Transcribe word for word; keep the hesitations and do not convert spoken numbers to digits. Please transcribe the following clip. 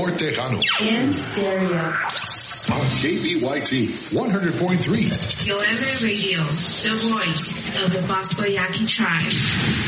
North Tejano. In stereo. On K B Y T one hundred point three. Yo M A Radio, the voice of the Bosco Yaqui tribe.